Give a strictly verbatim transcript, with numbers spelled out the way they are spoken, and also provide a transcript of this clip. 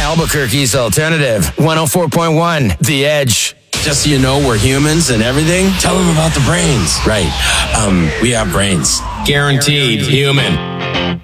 Albuquerque's alternative, one oh four point one, The Edge. Just so you know, we're humans and everything. Tell them about the brains. Right. Um, we have brains. Guaranteed human.